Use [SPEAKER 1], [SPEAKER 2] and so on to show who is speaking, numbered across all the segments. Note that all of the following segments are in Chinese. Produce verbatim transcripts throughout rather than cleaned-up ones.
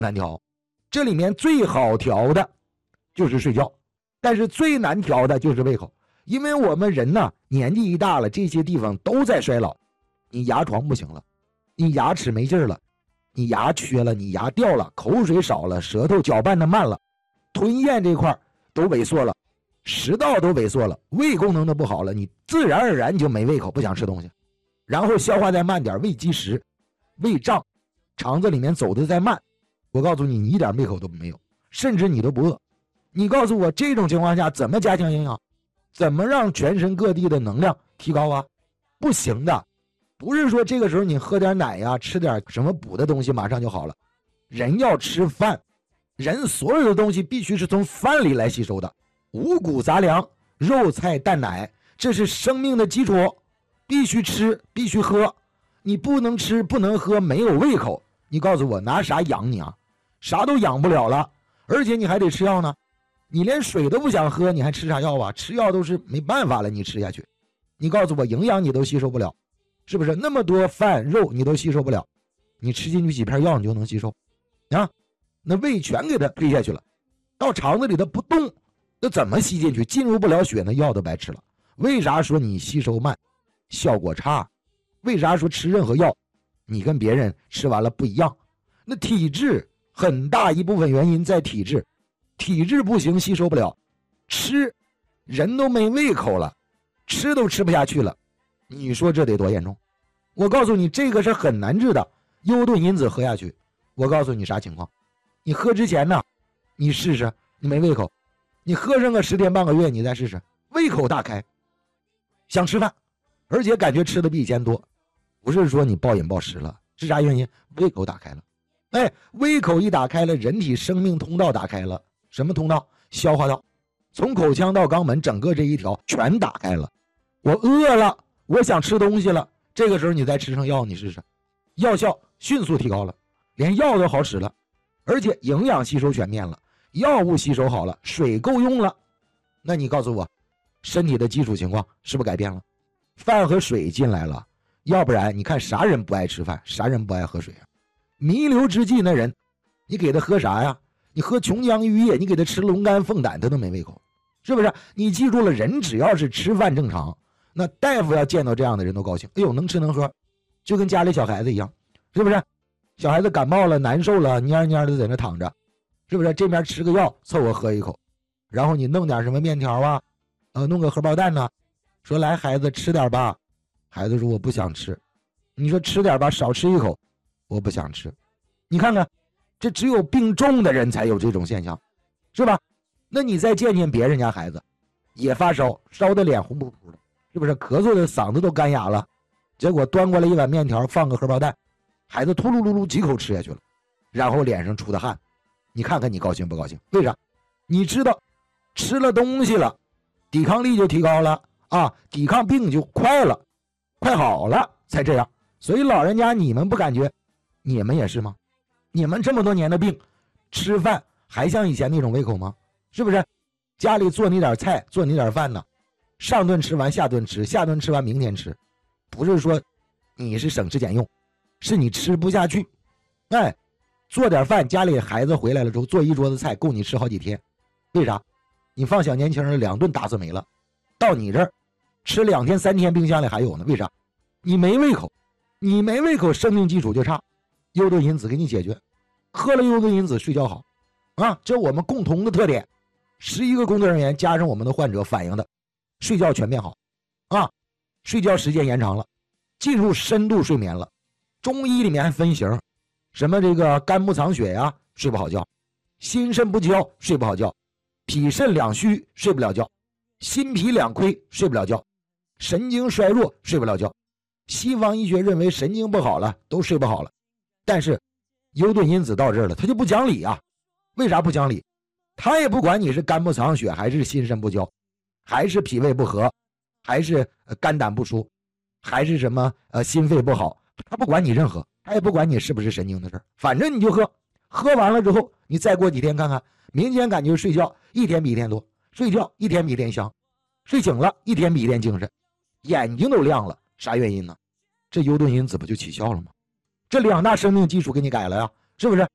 [SPEAKER 1] 难调。这里面最好调的就是睡觉，但是最难调的就是胃口。因为我们人呢，年纪一大了，这些地方都在衰老。你牙床不行了，你牙齿没劲儿了，你牙缺了，你牙掉了，口水少了，舌头搅拌的慢了，吞咽这块都萎缩了，食道都萎缩了，胃功能都不好了，你自然而然就没胃口，不想吃东西。然后消化再慢点，胃积食，胃胀，肠子里面走的再慢。我告诉你，你一点胃口都没有，甚至你都不饿。你告诉我这种情况下怎么加强营养，怎么让全身各地的能量提高啊？不行的。不是说这个时候你喝点奶呀，吃点什么补的东西马上就好了。人要吃饭，人所有的东西必须是从饭里来吸收的，五谷杂粮，肉菜蛋奶，这是生命的基础，必须吃必须喝。你不能吃不能喝，没有胃口，你告诉我拿啥养你啊？啥都养不了了，而且你还得吃药呢。你连水都不想喝，你还吃啥药啊？吃药都是没办法了，你吃下去，你告诉我营养你都吸收不了，是不是？那么多饭肉你都吸收不了，你吃进去几片药你就能吸收啊？那胃全给它推下去了，到肠子里它不动，那怎么吸进去？进入不了血，那药都白吃了。为啥说你吸收慢，效果差？为啥说吃任何药你跟别人吃完了不一样？那体质很大一部分原因在体质，体质不行，吸收不了，吃人都没胃口了，吃都吃不下去了，你说这得多严重？我告诉你，这个是很难治的。优盾因子喝下去，我告诉你啥情况？你喝之前呢，你试试，你没胃口，你喝上个十天半个月，你再试试，胃口大开，想吃饭，而且感觉吃的比以前多，不是说你暴饮暴食了，是啥原因？胃口打开了。哎，胃口一打开了，人体生命通道打开了。什么通道？消化道，从口腔到肛门，整个这一条全打开了。我饿了，我想吃东西了，这个时候你再吃上药，你试试，药效迅速提高了，连药都好使了，而且营养吸收全面了，药物吸收好了，水够用了。那你告诉我，身体的基础情况是不是改变了？饭和水进来了，要不然你看啥人不爱吃饭，啥人不爱喝水啊？弥留之际那人，你给他喝啥呀？你喝琼浆玉液，你给他吃龙肝凤胆，他都没胃口，是不是？你记住了，人只要是吃饭正常，那大夫要见到这样的人都高兴。哎呦，能吃能喝，就跟家里小孩子一样，是不是？小孩子感冒了难受了，蔫蔫的在那躺着，是不是？这边吃个药凑合喝一口，然后你弄点什么面条啊，呃，弄个荷包蛋呢、啊，说来孩子吃点吧，孩子说我不想吃，你说吃点吧，少吃一口，我不想吃。你看看，这只有病重的人才有这种现象，是吧？那你再见见别人家孩子，也发烧，烧的脸红扑扑的，是不是？咳嗽的嗓子都干哑了，结果端过来一碗面条，放个荷包蛋，孩子秃噜噜噜几口吃下去了，然后脸上出的汗，你看看你高兴不高兴？为啥？你知道吃了东西了，抵抗力就提高了啊，抵抗病就快了，快好了才这样。所以老人家你们不感觉，你们也是吗？你们这么多年的病，吃饭还像以前那种胃口吗？是不是？家里做你点菜，做你点饭呢，上顿吃完下顿吃，下顿吃完明天吃，不是说你是省吃俭用，是你吃不下去。哎，做点饭，家里孩子回来了之后做一桌子菜够你吃好几天。为啥？你放小年轻人两顿打死没了，到你这儿吃两天三天冰箱里还有呢。为啥？你没胃口，你没胃口，生命基础就差。优盾因子给你解决，喝了优盾因子睡觉好啊，这我们共同的特点。十一个工作人员加上我们的患者反映的，睡觉全变好啊，睡觉时间延长了，进入深度睡眠了。中医里面还分型，什么这个肝木藏血呀，睡不好觉；心肾不交，睡不好觉；脾肾两虚，睡不了觉；心脾两亏，睡不了觉；神经衰弱，睡不了觉。西方医学认为神经不好了都睡不好了，但是优盾因子到这儿了，他就不讲理啊。为啥不讲理？他也不管你是肝不藏血，还是心肾不交，还是脾胃不和，还是肝胆不舒，还是什么呃心肺不好，他不管你任何，他也不管你是不是神经的事儿，反正你就喝，喝完了之后你再过几天看看，明天感觉睡觉一天比一天多，睡觉一天比一天香，睡醒了一天比一天精神，眼睛都亮了。啥原因呢？这优盾因子不就起效了吗？这两大生命基础给你改了呀，是不是？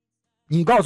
[SPEAKER 1] 你告诉